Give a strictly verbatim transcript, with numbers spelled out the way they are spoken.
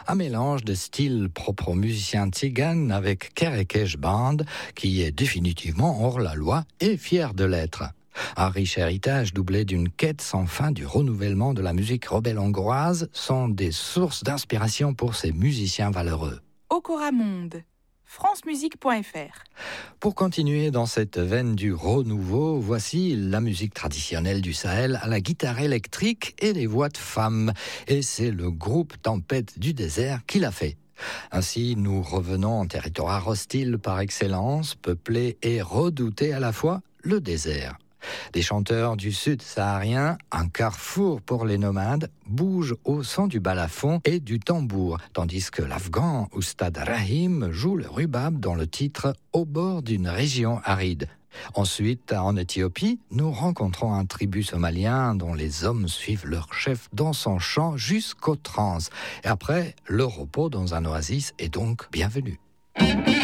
un mélange de styles propres aux musiciens tziganes avec Kerekesh Band, qui est définitivement hors la loi et fier de l'être. Un riche héritage doublé d'une quête sans fin du renouvellement de la musique rebelle hongroise sont des sources d'inspiration pour ces musiciens valeureux. Okora Monde, francemusique point f r. Pour continuer dans cette veine du renouveau, voici la musique traditionnelle du Sahel à la guitare électrique et les voix de femmes. Et c'est le groupe Tempête du désert qui l'a fait. Ainsi, nous revenons en territoire hostile par excellence, peuplé et redouté à la fois, le désert. Des chanteurs du sud saharien, un carrefour pour les nomades, bougent au son du balafon et du tambour, tandis que l'Afghan Oustad Rahim joue le rubab dans le titre « Au bord d'une région aride ». Ensuite, en Éthiopie, nous rencontrons un tribut somalien dont les hommes suivent leur chef dans son chant jusqu'aux trans. Et après, le repos dans un oasis est donc bienvenu.